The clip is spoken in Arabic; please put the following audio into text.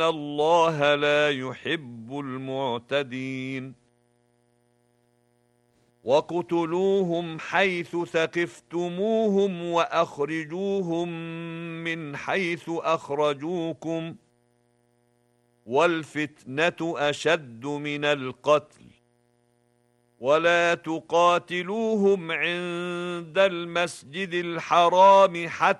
إن الله لا يحب المعتدين واقتلوهم حيث ثقفتموهم وأخرجوهم من حيث أخرجوكم والفتنة أشد من القتل ولا تقاتلوهم عند المسجد الحرام حتى